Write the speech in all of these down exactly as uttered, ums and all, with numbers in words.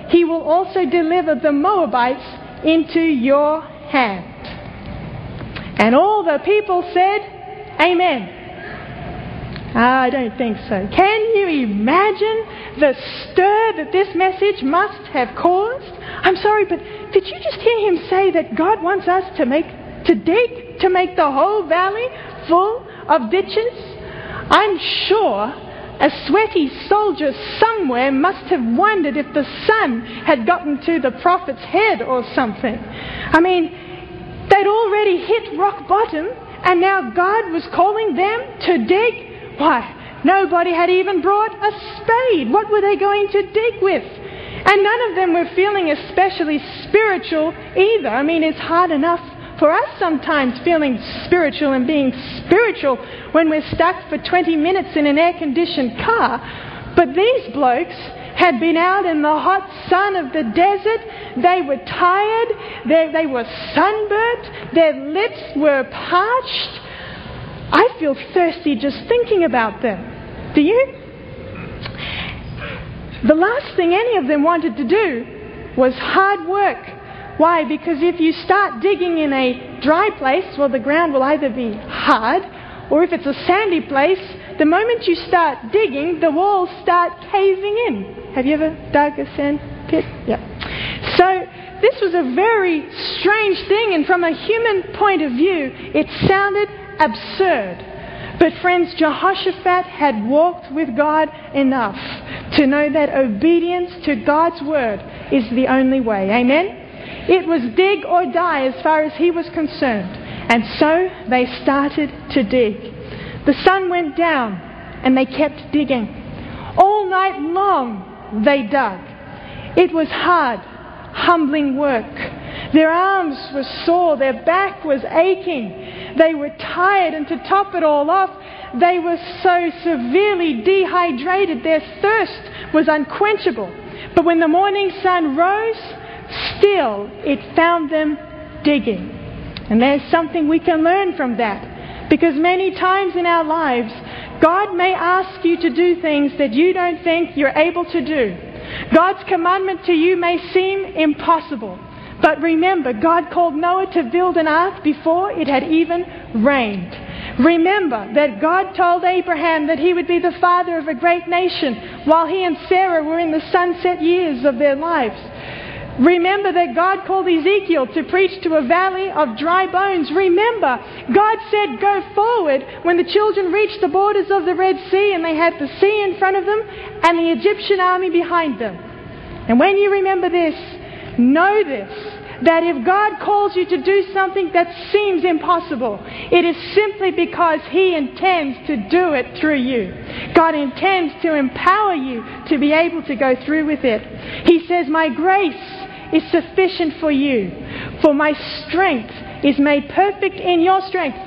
He will also deliver the Moabites into your hand. And all the people said, Amen. I don't think so. Can you imagine the stir that this message must have caused? I'm sorry, but did you just hear him say that God wants us to make, to dig, to make the whole valley full of ditches? I'm sure a sweaty soldier somewhere must have wondered if the sun had gotten to the prophet's head or something. I mean, they'd already hit rock bottom, and now God was calling them to dig. Why, nobody had even brought a spade. What were they going to dig with? And none of them were feeling especially spiritual either. I mean, it's hard enough for us sometimes feeling spiritual and being spiritual when we're stuck for twenty minutes in an air-conditioned car. But these blokes had been out in the hot sun of the desert. They were tired. They, they were sunburnt. Their lips were parched. I feel thirsty just thinking about them. Do you? The last thing any of them wanted to do was hard work. Why? Because if you start digging in a dry place, well, the ground will either be hard, or if it's a sandy place, the moment you start digging, the walls start caving in. Have you ever dug a sand pit? Yeah. So this was a very strange thing, and from a human point of view, it sounded absurd. But friends, Jehoshaphat had walked with God enough to know that obedience to God's word is the only way. Amen? It was dig or die as far as he was concerned. And so they started to dig. The sun went down and they kept digging. All night long they dug. It was hard, humbling work. Their arms were sore, their back was aching. They were tired, and to top it all off, they were so severely dehydrated, their thirst was unquenchable. But when the morning sun rose, still it found them digging. And there's something we can learn from that. Because many times in our lives, God may ask you to do things that you don't think you're able to do. God's commandment to you may seem impossible. But remember, God called Noah to build an ark before it had even rained. Remember that God told Abraham that he would be the father of a great nation while he and Sarah were in the sunset years of their lives. Remember that God called Ezekiel to preach to a valley of dry bones. Remember, God said go forward when the children reached the borders of the Red Sea and they had the sea in front of them and the Egyptian army behind them. And when you remember this, know this, that if God calls you to do something that seems impossible, it is simply because he intends to do it through you. God intends to empower you to be able to go through with it. He says, my grace is sufficient for you, for my strength is made perfect in your strength.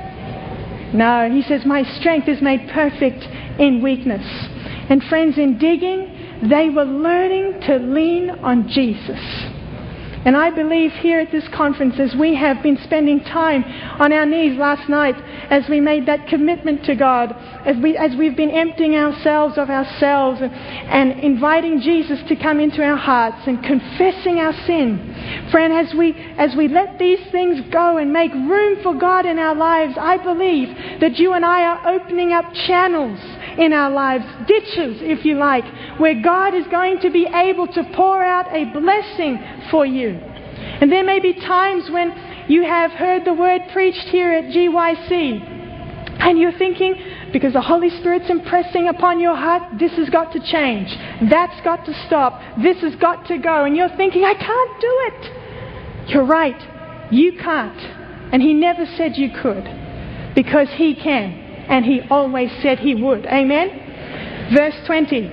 No, he says, my strength is made perfect in weakness. And friends, in digging, they were learning to lean on Jesus. And I believe here at this conference, as we have been spending time on our knees last night, as we made that commitment to God, as, we, as we've been emptying ourselves of ourselves and, and inviting Jesus to come into our hearts and confessing our sin. Friend, as we, as we let these things go and make room for God in our lives, I believe that you and I are opening up channels in our lives, ditches, if you like, where God is going to be able to pour out a blessing for you. And there may be times when you have heard the word preached here at G Y C and you're thinking, because the Holy Spirit's impressing upon your heart, this has got to change, that's got to stop, this has got to go, and you're thinking, I can't do it. You're right, you can't. And he never said you could, because he can. And he always said he would. Amen? Verse twenty.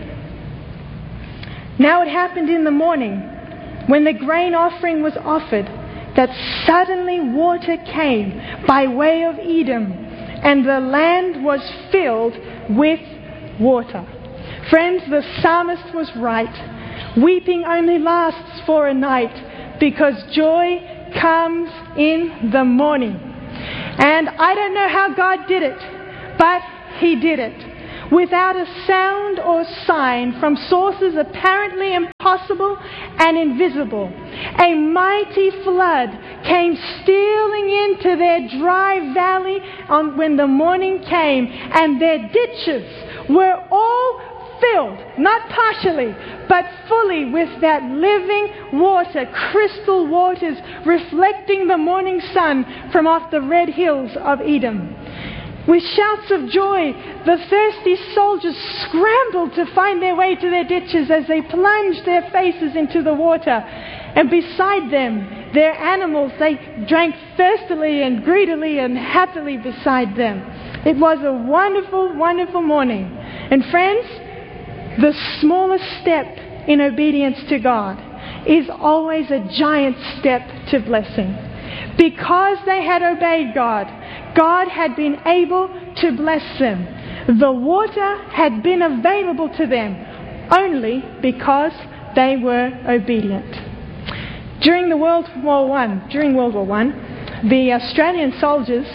Now it happened in the morning, when the grain offering was offered, that suddenly water came by way of Edom, and the land was filled with water. Friends, the psalmist was right. Weeping only lasts for a night, because joy comes in the morning. And I don't know how God did it, but he did it. without a sound or sign from sources apparently impossible and invisible. A mighty flood came stealing into their dry valley on when the morning came, and their ditches were all filled, not partially, but fully with that living water, crystal waters reflecting the morning sun from off the red hills of Edom. With shouts of joy, the thirsty soldiers scrambled to find their way to their ditches as they plunged their faces into the water. And beside them, their animals, they drank thirstily and greedily and happily beside them. It was a wonderful, wonderful morning. And friends, the smallest step in obedience to God is always a giant step to blessing. Because they had obeyed God, God had been able to bless them. The water had been available to them only because they were obedient. During the World War One, during World War One, the Australian soldiers,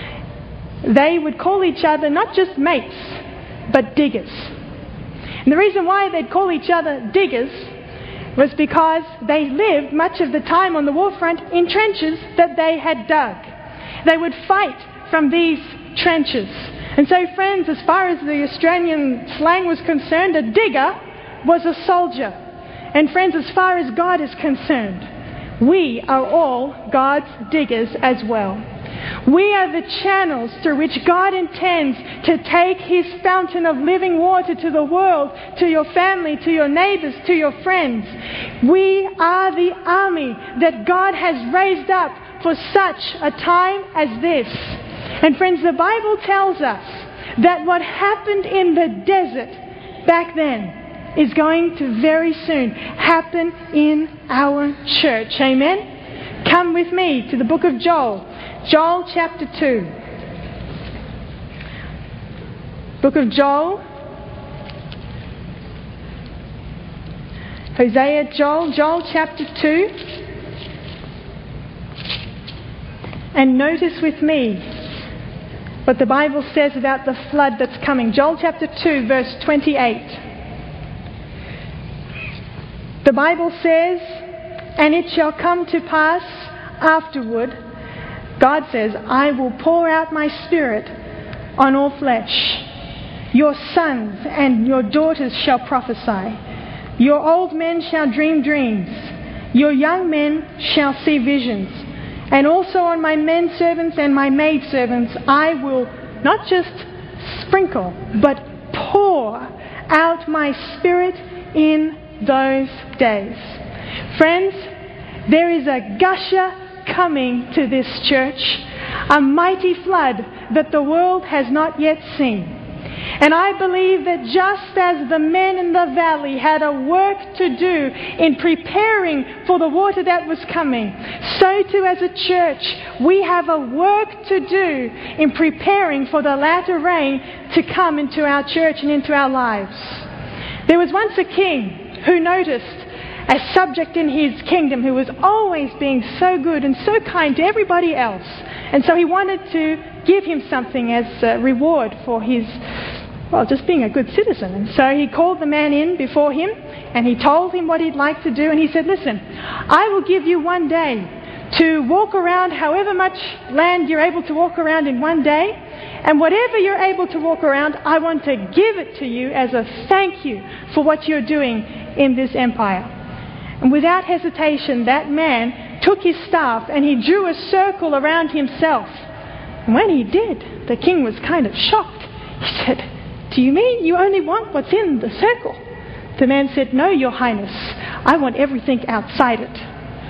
they would call each other not just mates, but diggers. And the reason why they'd call each other diggers was because they lived much of the time on the war front in trenches that they had dug. They would fight from these trenches. And so, friends, as far as the Australian slang was concerned, a digger was a soldier. And friends, as far as God is concerned, we are all God's diggers as well. We are the channels through which God intends to take His fountain of living water to the world, to your family, to your neighbors, to your friends. We are the army that God has raised up for such a time as this. And friends, the Bible tells us that what happened in the desert back then is going to very soon happen in our church. Amen? Come with me to the book of Joel. Joel chapter two. Book of Joel. Hosea, Joel, Joel chapter two. And notice with me what the Bible says about the flood that's coming. Joel chapter two, verse twenty-eight. The Bible says, "And it shall come to pass afterward," God says, "I will pour out my Spirit on all flesh. Your sons and your daughters shall prophesy. Your old men shall dream dreams. Your young men shall see visions. And also on my men servants and my maid servants I will not just sprinkle, but pour out my Spirit in those days." Friends, there is a gusher coming to this church, a mighty flood that the world has not yet seen. And I believe that just as the men in the valley had a work to do in preparing for the water that was coming, so too as a church we have a work to do in preparing for the latter rain to come into our church and into our lives. There was once a king who noticed a subject in his kingdom who was always being so good and so kind to everybody else. And so he wanted to give him something as a reward for his, well, just being a good citizen. And so he called the man in before him and he told him what he'd like to do. And he said, "Listen, I will give you one day to walk around however much land you're able to walk around in one day. And whatever you're able to walk around, I want to give it to you as a thank you for what you're doing in this empire." And without hesitation, that man took his staff and he drew a circle around himself. And when he did, the king was kind of shocked. He said, "Do you mean you only want what's in the circle?" The man said, "No, Your Highness. I want everything outside it."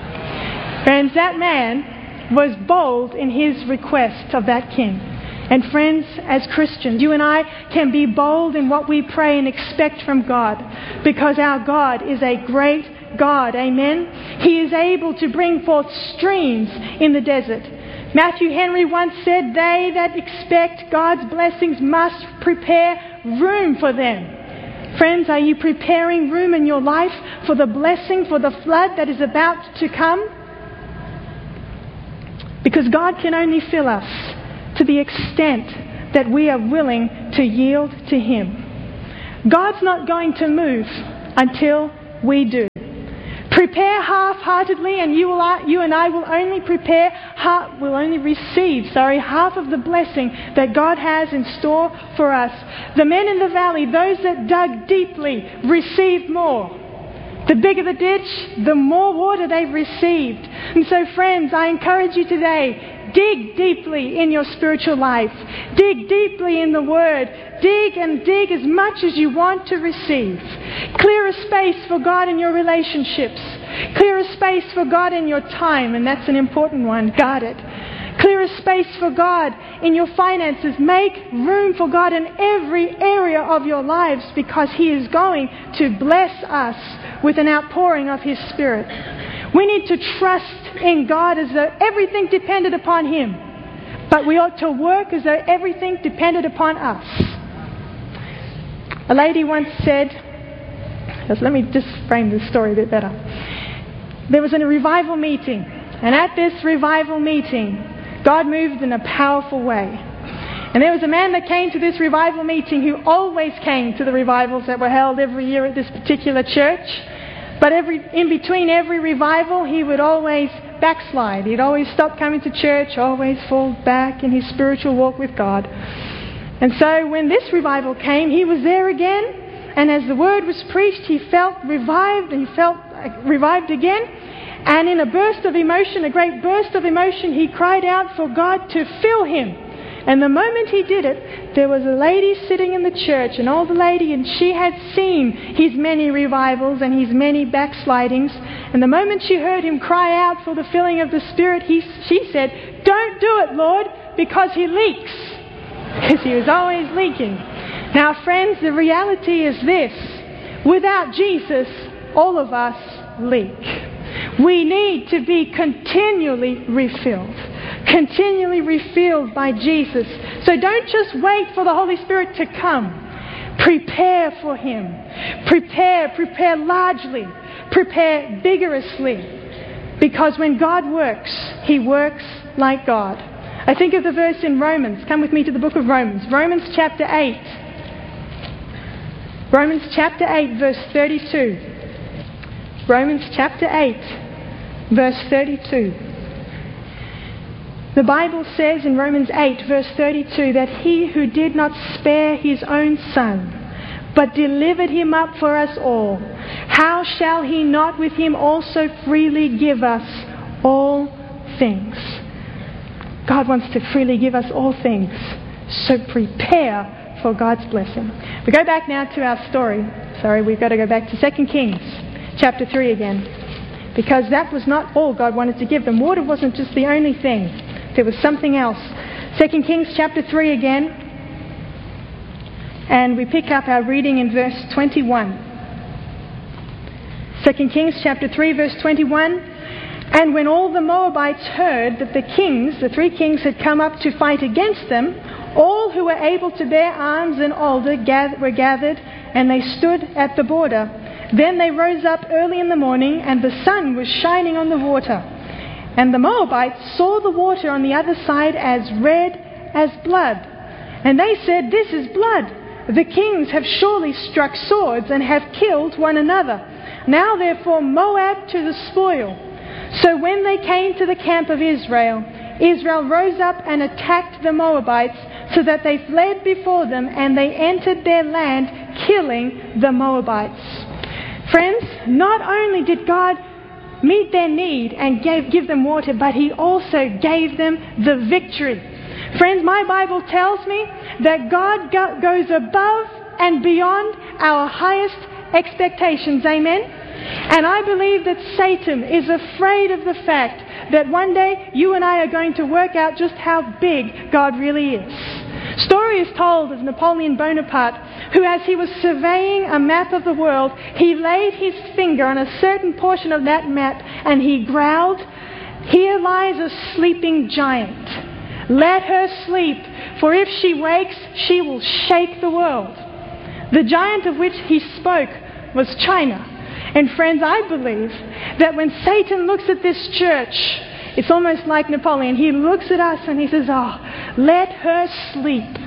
Friends, that man was bold in his request of that king. And friends, as Christians, you and I can be bold in what we pray and expect from God, because our God is a great God. Amen. He is able to bring forth streams in the desert. Matthew Henry once said, "They that expect God's blessings must prepare room for them." Friends, are you preparing room in your life for the blessing, for the flood that is about to come? Because God can only fill us to the extent that we are willing to yield to Him. God's not going to move until we do. Prepare half-heartedly, and you will, you and I will only prepare, half, will only receive, sorry, half of the blessing that God has in store for us. The men in the valley, those that dug deeply, received more. The bigger the ditch, the more water they've received. And so, friends, I encourage you today, dig deeply in your spiritual life. Dig deeply in the Word. Dig and dig as much as you want to receive. Clear a space for God in your relationships. Clear a space for God in your time, and that's an important one. Guard it. Clear a space for God in your finances. Make room for God in every area of your lives, because He is going to bless us with an outpouring of His Spirit. We need to trust in God as though everything depended upon Him. But we ought to work as though everything depended upon us. A lady once said, let me just frame this story a bit better. There was a revival meeting, and at this revival meeting, God moved in a powerful way. And there was a man that came to this revival meeting who always came to the revivals that were held every year at this particular church. But every, in between every revival, he would always backslide. He'd always stop coming to church, always fall back in his spiritual walk with God. And so when this revival came, he was there again. And as the word was preached, he felt revived, and he felt revived again. And in a burst of emotion, a great burst of emotion, he cried out for God to fill him. And the moment he did it, there was a lady sitting in the church, an older lady, and she had seen his many revivals and his many backslidings. And the moment she heard him cry out for the filling of the Spirit, he, she said, "Don't do it, Lord, because he leaks." Because he was always leaking. Now, friends, the reality is this. Without Jesus, all of us leak. We need to be continually refilled. Continually refilled by Jesus. So don't just wait for the Holy Spirit to come. Prepare for Him. Prepare, prepare largely. Prepare vigorously. Because when God works, He works like God. I think of the verse in Romans. Come with me to the book of Romans. Romans chapter eight. Romans chapter eight, verse thirty-two. Romans chapter eight, verse thirty-two. The Bible says in Romans eight, verse thirty-two, that He who did not spare His own Son, but delivered Him up for us all, how shall He not with Him also freely give us all things? God wants to freely give us all things. So prepare for God's blessing. We go back now to our story. Sorry, we've got to go back to Second Kings chapter three again. Because that was not all God wanted to give them. Water wasn't just the only thing. There was something else. Second Kings chapter three again. And we pick up our reading in verse twenty-one. Second Kings chapter three, verse twenty-one. And when all the Moabites heard that the kings, the three kings, had come up to fight against them, all who were able to bear arms and alder were gathered, and they stood at the border. Then they rose up early in the morning, and the sun was shining on the water. And the Moabites saw the water on the other side as red as blood. And they said, "This is blood. The kings have surely struck swords and have killed one another. Now therefore Moab to the spoil." So when they came to the camp of Israel, Israel rose up and attacked the Moabites, so that they fled before them, and they entered their land, killing the Moabites. Friends, not only did God meet their need and gave, give them water, but He also gave them the victory. Friends, my Bible tells me that God go, goes above and beyond our highest expectations. Amen? And I believe that Satan is afraid of the fact that one day you and I are going to work out just how big God really is. Story is told of Napoleon Bonaparte, who, as he was surveying a map of the world, he laid his finger on a certain portion of that map and he growled, "Here lies a sleeping giant. Let her sleep, for if she wakes, she will shake the world." The giant of which he spoke was China. And friends, I believe that when Satan looks at this church, it's almost like Napoleon. He looks at us and he says, "Oh, let her sleep.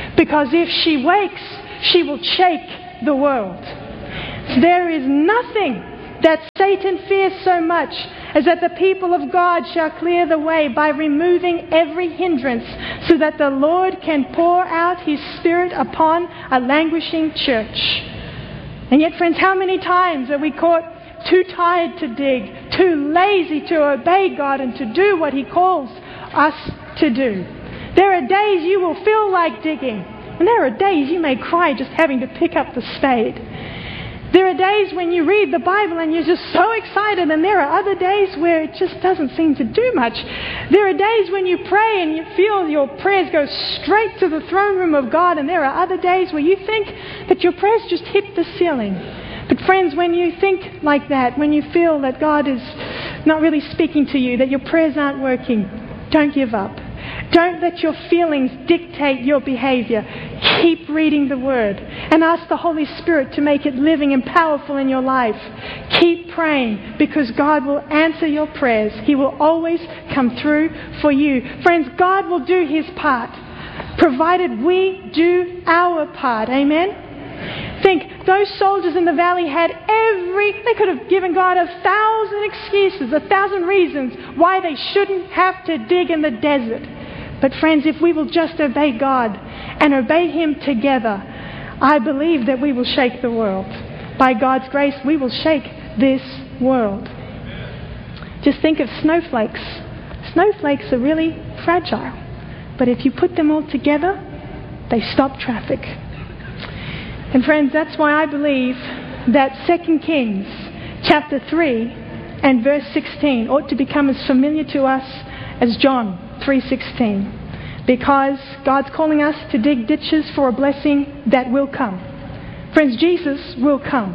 Because if she wakes, she will shake the world. There is nothing that Satan fears so much as that the people of God shall clear the way by removing every hindrance, so that the Lord can pour out His Spirit upon a languishing church. And yet, friends, how many times are we caught too tired to dig, too lazy to obey God and to do what He calls us to do? There are days you will feel like digging, and there are days you may cry just having to pick up the spade. There are days when you read the Bible and you're just so excited, and there are other days where it just doesn't seem to do much. There are days when you pray and you feel your prayers go straight to the throne room of God, and there are other days where you think that your prayers just hit the ceiling. But friends, when you think like that, when you feel that God is not really speaking to you, that your prayers aren't working, don't give up. Don't let your feelings dictate your behavior. Keep reading the Word and ask the Holy Spirit to make it living and powerful in your life. Keep praying, because God will answer your prayers. He will always come through for you. Friends, God will do His part, provided we do our part. Amen? Think, those soldiers in the valley had every, they could have given God a thousand excuses, a thousand reasons why they shouldn't have to dig in the desert. But friends, if we will just obey God and obey Him together, I believe that we will shake the world. By God's grace, we will shake this world. Just think of snowflakes. Snowflakes are really fragile. But if you put them all together, they stop traffic. And friends, that's why I believe that Second Kings chapter three and verse sixteen ought to become as familiar to us as John three sixteen, because God's calling us to dig ditches for a blessing that will come. Friends, Jesus will come.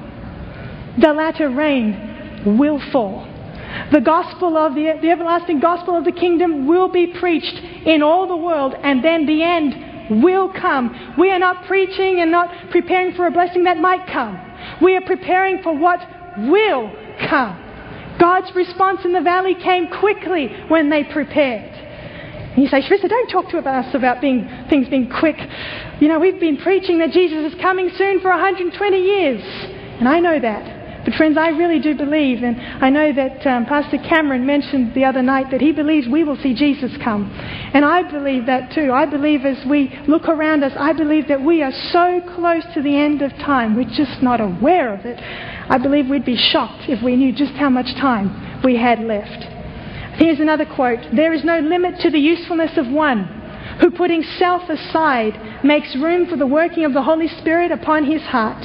The latter rain will fall. The gospel of the, the everlasting gospel of the kingdom will be preached in all the world, and then the end will come. We are not preaching and not preparing for a blessing that might come. We are preparing for what will come. God's response in the valley came quickly when they prepared. And you say, Sharissa, don't talk to us about being, things being quick. You know, we've been preaching that Jesus is coming soon for one hundred twenty years. And I know that. But friends, I really do believe, and I know that um, Pastor Cameron mentioned the other night that he believes we will see Jesus come. And I believe that too. I believe as we look around us, I believe that we are so close to the end of time, we're just not aware of it. I believe we'd be shocked if we knew just how much time we had left. Here's another quote. There is no limit to the usefulness of one who, putting self aside, makes room for the working of the Holy Spirit upon his heart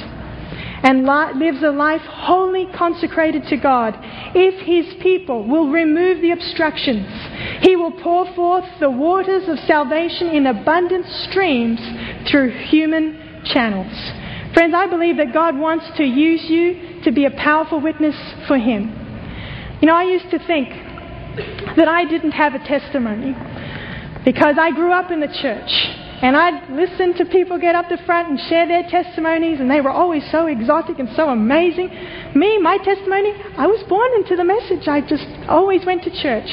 and li- lives a life wholly consecrated to God. If His people will remove the obstructions, He will pour forth the waters of salvation in abundant streams through human channels. Friends, I believe that God wants to use you to be a powerful witness for Him. You know, I used to think that I didn't have a testimony because I grew up in the church. And I'd listen to people get up the front and share their testimonies, and they were always so exotic and so amazing. Me, my testimony, I was born into the message. I just always went to church.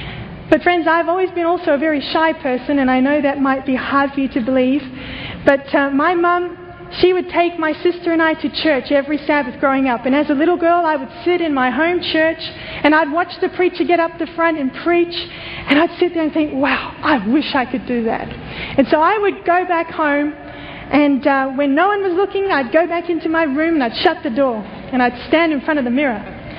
But friends, I've always been also a very shy person, and I know that might be hard for you to believe. But uh, my mum, she would take my sister and I to church every Sabbath growing up. And as a little girl, I would sit in my home church and I'd watch the preacher get up the front and preach. And I'd sit there and think, wow, I wish I could do that. And so I would go back home, and uh, when no one was looking, I'd go back into my room and I'd shut the door. And I'd stand in front of the mirror.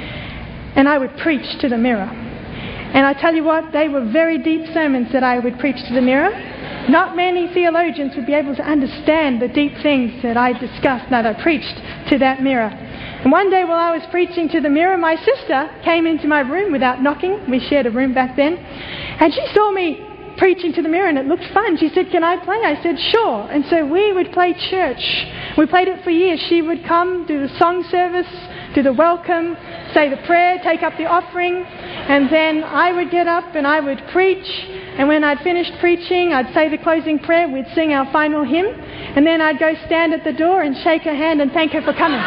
And I would preach to the mirror. And I tell you what, they were very deep sermons that I would preach to the mirror. Not many theologians would be able to understand the deep things that I discussed, that I preached to that mirror. And one day while I was preaching to the mirror, my sister came into my room without knocking. We shared a room back then. And she saw me preaching to the mirror and it looked fun. She said, can I play? I said, sure. And so we would play church. We played it for years. She would come, do the song service, do the welcome, say the prayer, take up the offering. And then I would get up and I would preach. And when I'd finished preaching, I'd say the closing prayer. We'd sing our final hymn. And then I'd go stand at the door and shake her hand and thank her for coming.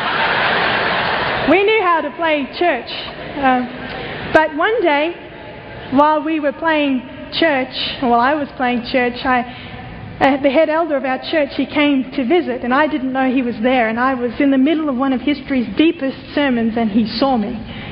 We knew how to play church. Uh, but one day, while we were playing church, while I was playing church, I, uh, the head elder of our church, he came to visit, and I didn't know he was there, and I was in the middle of one of history's deepest sermons, and he saw me.